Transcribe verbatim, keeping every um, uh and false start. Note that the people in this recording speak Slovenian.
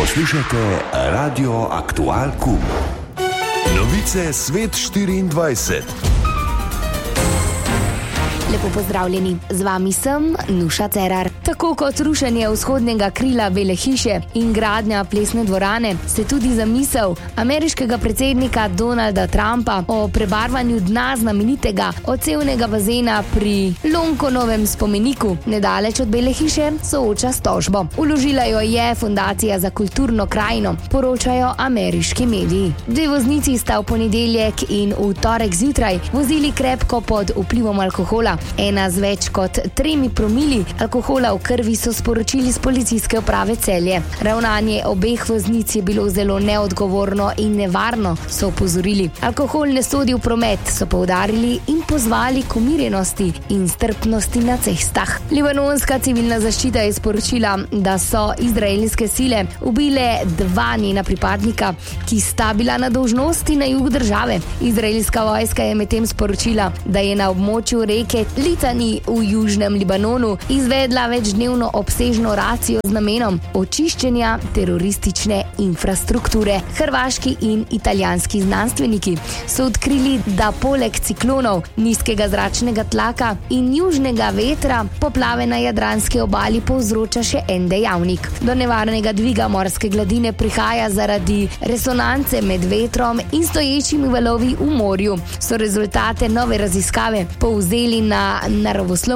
Poslušajte Radio Aktualku. Novice Svet štiriindvajset. Lepo pozdravljeni, z vami sem Nuša Cerar. Tako kot rušenje vzhodnega krila Bele hiše in gradnja plesne dvorane, se tudi zamisel ameriškega predsednika Donalda Trumpa o prebarvanju dna znamenitega odsevnega bazena pri Lincolnovem spomeniku nedaleč od Bele hiše sooča s tožbo. Vložila jo je Fundacija za kulturno krajino, poročajo ameriški mediji. Dve voznici sta v ponedeljek in v torek zjutraj vozili krepko pod vplivom alkohola. Ena z več kot tremi promili alkohola v krvi, so sporočili z policijske uprave Celje. Ravnanje obeh voznic je bilo zelo neodgovorno in nevarno, so opozorili. Alkohol ne sodi v promet, so poudarili in pozvali k umirjenosti in strpnosti na cestah. Libanonska civilna zaščita je sporočila, da so izraelske sile ubile dva njena pripadnika, ki sta bila na dolžnosti na jugu države. Izraelska vojska je medtem sporočila, da je na območju reke Litani v južnem Libanonu izvedla večdnevno obsežno racijo z namenom očiščenja teroristične infrastrukture. Hrvaški in italijanski znanstveniki so odkrili, da poleg ciklonov, nizkega zračnega tlaka in južnega vetra poplave na jadranski obali povzroča še en dejavnik. Do nevarnega dviga morske gladine prihaja zaradi resonance med vetrom in stoječimi valovi v morju. So rezultate nove raziskave povzeli na naravoslovni